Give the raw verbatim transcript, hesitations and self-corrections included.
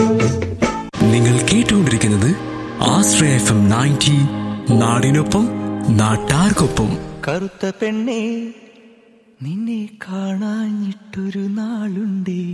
നിങ്ങൾ കേട്ടുകൊണ്ടിരിക്കുന്നത് ആശ്രയ F M ninety, നാടിനൊപ്പം നാട്ടാർക്കൊപ്പം. കറുത്ത പെണ്ണേ, നിന്നെ കാണാഞ്ഞിട്ടൊരു നാളുണ്ടേ,